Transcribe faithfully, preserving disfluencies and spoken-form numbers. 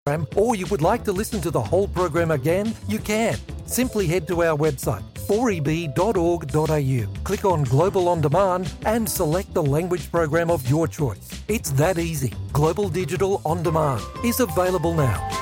program, or you would like to listen to the whole program again, you can. Simply head to our website, four e b dot org dot a u. Click on Global On Demand and select the language program of your choice. It's that easy. Global Digital On Demand is available now.